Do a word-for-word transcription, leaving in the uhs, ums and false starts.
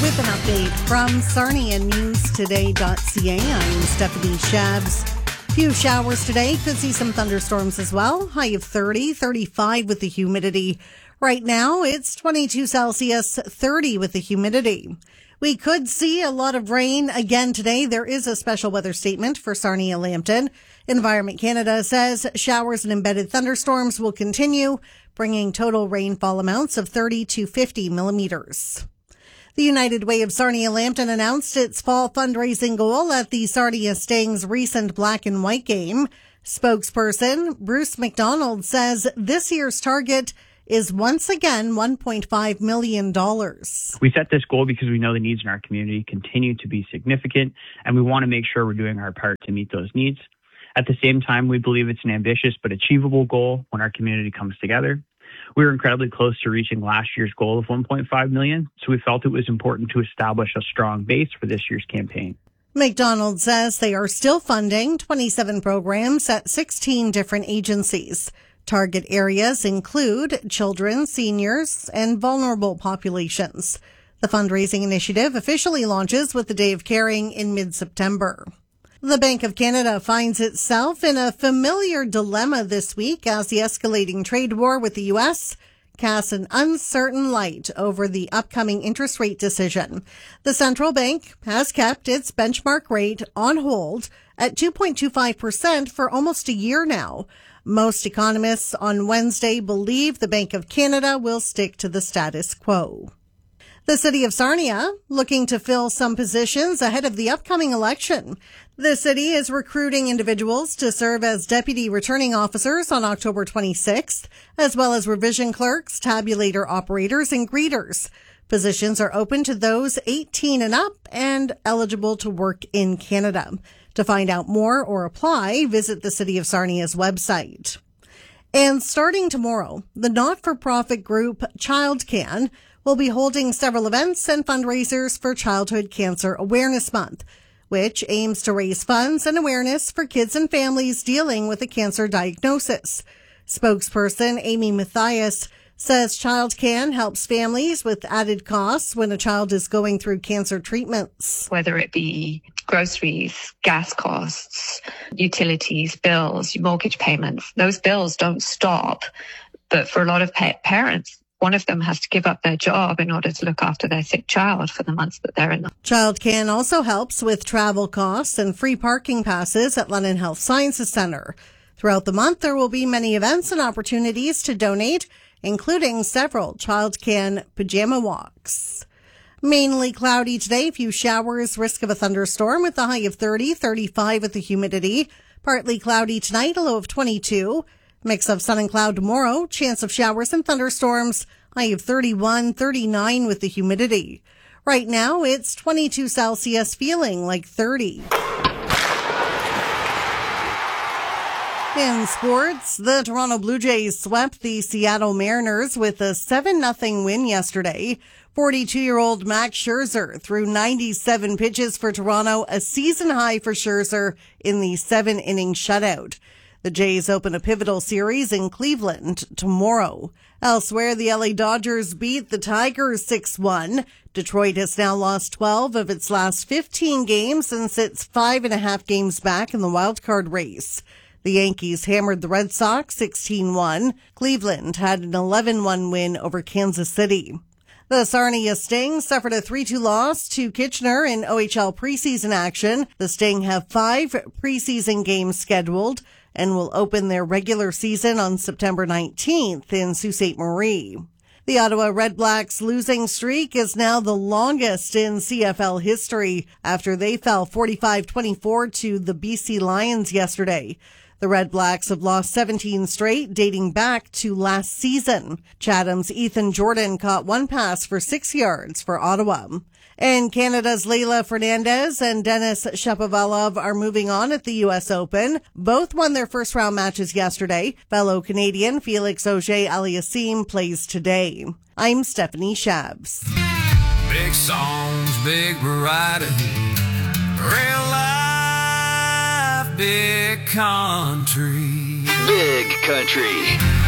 With an update from Sarnia News Today dot c a, I'm Stephanie Shabs. Few showers today. Could see some thunderstorms as well. High of thirty, thirty-five with the humidity. Right now, it's twenty-two Celsius, thirty with the humidity. We could see a lot of rain again today. There is a special weather statement for Sarnia Lambton. Environment Canada says showers and embedded thunderstorms will continue, bringing total rainfall amounts of thirty to fifty millimeters. The United Way of Sarnia Lambton announced its fall fundraising goal at the Sarnia Stang's recent black and white game. Spokesperson Bruce McDonald says this year's target is once again one point five million dollars. We set this goal because we know the needs in our community continue to be significant, and we want to make sure we're doing our part to meet those needs. At the same time, we believe it's an ambitious but achievable goal when our community comes together. We were incredibly close to reaching last year's goal of one point five million dollars, so we felt it was important to establish a strong base for this year's campaign. McDonald says they are still funding twenty-seven programs at sixteen different agencies. Target areas include children, seniors, and vulnerable populations. The fundraising initiative officially launches with the Day of Caring in mid-September. The Bank of Canada finds itself in a familiar dilemma this week as the escalating trade war with the U S casts an uncertain light over the upcoming interest rate decision. The central bank has kept its benchmark rate on hold at two point two five percent for almost a year now. Most economists on Wednesday believe the Bank of Canada will stick to the status quo. The city of Sarnia looking to fill some positions ahead of the upcoming election. The city is recruiting individuals to serve as deputy returning officers on October twenty-sixth, as well as revision clerks, tabulator operators, and greeters. Positions are open to those eighteen and up and eligible to work in Canada. To find out more or apply, visit the City of Sarnia's website. And starting tomorrow, the not-for-profit group ChildCan will be holding several events and fundraisers for Childhood Cancer Awareness Month, which aims to raise funds and awareness for kids and families dealing with a cancer diagnosis. Spokesperson Amy Mathias says ChildCan helps families with added costs when a child is going through cancer treatments. Whether it be groceries, gas costs, utilities, bills, mortgage payments, those bills don't stop. But for a lot of pa- parents, one of them has to give up their job in order to look after their sick child for the months that they're in them. ChildCan also helps with travel costs and free parking passes at London Health Sciences Centre. Throughout the month, there will be many events and opportunities to donate, including several ChildCan pajama walks. Mainly cloudy today, few showers, risk of a thunderstorm with a high of thirty, thirty-five with the humidity. Partly cloudy tonight, a low of twenty-two. Mix of sun and cloud tomorrow, chance of showers and thunderstorms, high of thirty-one, thirty-nine with the humidity. Right now, it's twenty-two Celsius, feeling like thirty. In sports, the Toronto Blue Jays swept the Seattle Mariners with a seven nothing win yesterday. forty-two-year-old Max Scherzer threw ninety-seven pitches for Toronto, a season high for Scherzer in the seven-inning shutout. The Jays open a pivotal series in Cleveland tomorrow. Elsewhere, the L A Dodgers beat the Tigers six one. Detroit has now lost twelve of its last fifteen games and sits five and a half games back in the wildcard race. The Yankees hammered the Red Sox sixteen one. Cleveland had an eleven one win over Kansas City. The Sarnia Sting suffered a three two loss to Kitchener in O H L preseason action. The Sting have five preseason games scheduled and will open their regular season on September nineteenth in Sault Ste. Marie. The Ottawa Redblacks losing streak is now the longest in C F L history after they fell forty-five twenty-four to the B C Lions yesterday. The Redblacks have lost seventeen straight, dating back to last season. Chatham's Ethan Jordan caught one pass for six yards for Ottawa. And Canada's Leylah Fernandez and Denis Shapovalov are moving on at the U S Open. Both won their first round matches yesterday. Fellow Canadian Felix Auger-Aliassime plays today. I'm Stephanie Shabs. Big songs, big variety, real life, big country. Big country.